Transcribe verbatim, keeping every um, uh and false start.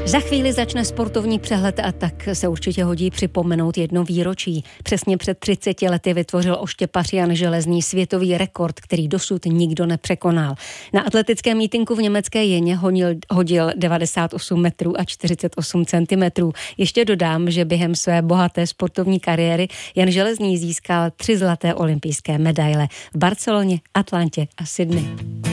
Za chvíli začne sportovní přehled a tak se určitě hodí připomenout jedno výročí. Přesně před třiceti lety vytvořil oštěpař Jan Železný světový rekord, který dosud nikdo nepřekonal. Na atletickém mítinku v německé Jeně honil, hodil devadesát osm metrů a čtyřicet osm centimetrů. Ještě dodám, že během své bohaté sportovní kariéry Jan Železný získal tři zlaté olympijské medaile v Barceloně, Atlantě a Sydney.